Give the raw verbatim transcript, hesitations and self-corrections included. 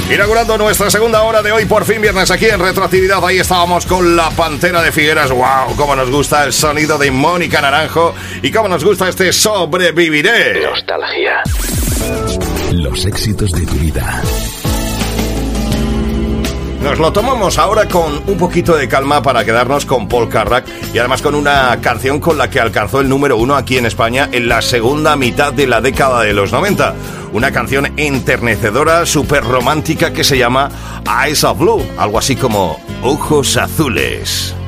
Inaugurando nuestra segunda hora de hoy, por fin viernes, aquí en Retroactividad. Ahí estábamos con La Pantera de Figueras. ¡Wow! Cómo nos gusta el sonido de Mónica Naranjo y cómo nos gusta este Sobreviviré. Nostalgia. Los éxitos de tu vida. Nos lo tomamos ahora con un poquito de calma para quedarnos con Paul Carrack y además con una canción con la que alcanzó el número uno aquí en España en la segunda mitad de la década de los noventa. Una canción enternecedora, súper romántica que se llama Eyes of Blue, algo así como Ojos Azules.